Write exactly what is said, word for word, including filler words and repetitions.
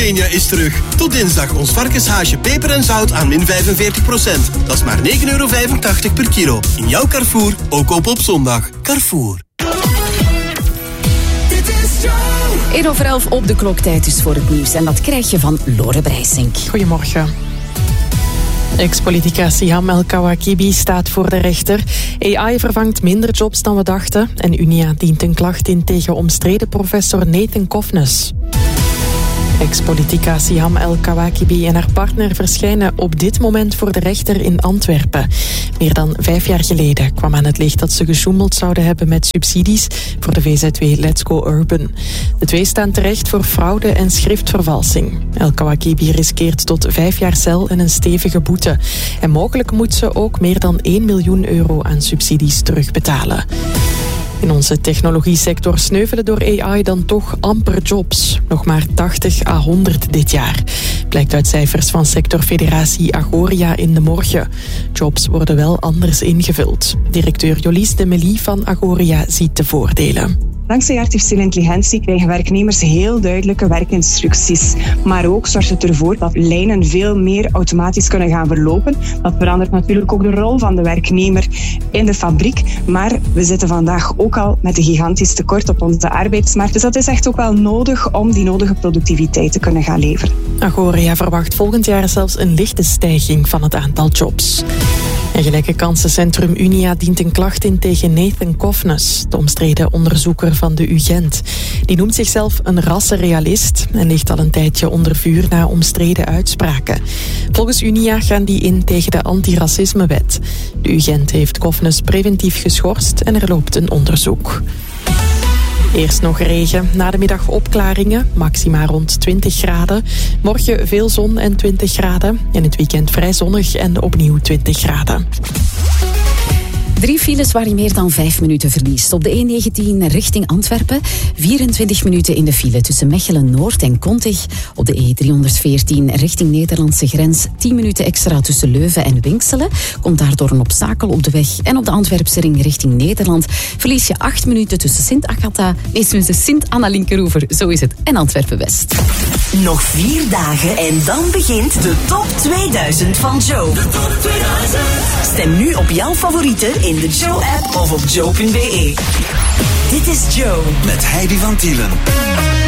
Slovenia is terug. Tot dinsdag ons varkenshaasje peper en zout aan min vijfenveertig procent. Dat is maar negen euro vijfentachtig per kilo. In jouw Carrefour, ook op op zondag. Carrefour. één over elf op de klok, tijd is voor het nieuws. En dat krijg je van Lore Brijsink. Goedemorgen. Ex-politica Siham El-Kawakibi staat voor de rechter. A I vervangt minder jobs dan we dachten. En Unia dient een klacht in tegen omstreden professor Nathan Kofnes. Ex-politica Siham El-Kawakibi en haar partner verschijnen op dit moment voor de rechter in Antwerpen. Meer dan vijf jaar geleden kwam aan het licht dat ze gesjoemeld zouden hebben met subsidies voor de V Z W Let's Go Urban. De twee staan terecht voor fraude en schriftvervalsing. El-Kawakibi riskeert tot vijf jaar cel en een stevige boete. En mogelijk moet ze ook meer dan één miljoen euro aan subsidies terugbetalen. In onze technologiesector sneuvelen door A I dan toch amper jobs. Nog maar tachtig à honderd dit jaar. Blijkt uit cijfers van sectorfederatie Agoria in de morgen. Jobs worden wel anders ingevuld. Directeur Jolies de Melie van Agoria ziet de voordelen. Dankzij artificiële intelligentie krijgen werknemers heel duidelijke werkinstructies. Maar ook zorgt het ervoor dat lijnen veel meer automatisch kunnen gaan verlopen. Dat verandert natuurlijk ook de rol van de werknemer in de fabriek. Maar we zitten vandaag ook al met een gigantisch tekort op onze arbeidsmarkt. Dus dat is echt ook wel nodig om die nodige productiviteit te kunnen gaan leveren. Agoria verwacht volgend jaar zelfs een lichte stijging van het aantal jobs. En Gelijke Kansencentrum Unia dient een klacht in tegen Nathan Kofnes, de omstreden onderzoeker van de U Gent. Die noemt zichzelf een rassenrealist en ligt al een tijdje onder vuur na omstreden uitspraken. Volgens Unia gaan die in tegen de antiracismewet. De U Gent heeft Kofnes preventief geschorst en er loopt een onderzoek. Eerst nog regen, na de middag opklaringen, maxima rond twintig graden. Morgen veel zon en twintig graden. In het weekend vrij zonnig en opnieuw twintig graden. Drie files waar je meer dan vijf minuten verliest. Op de E negentien richting Antwerpen. vierentwintig minuten in de file tussen Mechelen-Noord en Kontig. Op de E driehonderdveertien richting Nederlandse grens. tien minuten extra tussen Leuven en Winkselen. Komt daardoor een obstakel op de weg. En op de Antwerpse ring richting Nederland verlies je acht minuten tussen Sint-Agatha, nee, tussen Sint-Anna-Linkeroever, zo is het, en Antwerpen-West. Nog vier dagen en dan begint de Top tweeduizend van Joe. De Top tweeduizend. Stem nu op jouw favorieten in de Joe-app of op joe punt be. Dit is Joe. Met Heidi van Tielen.